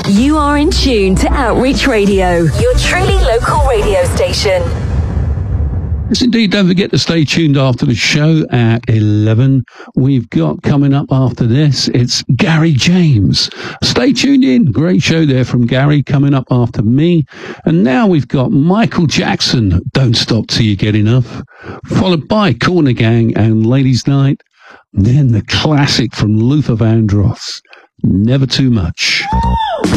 You are in tune to Outreach Radio, your truly local radio station. Yes, indeed. Don't forget to stay tuned after the show at 11. We've got coming up after this, it's Gary James. Stay tuned in. Great show there from Gary coming up after me. And now we've got Michael Jackson, Don't Stop Till You Get Enough, followed by Corner Gang and Ladies Night. Then the classic from Luther Vandross, Never Too Much.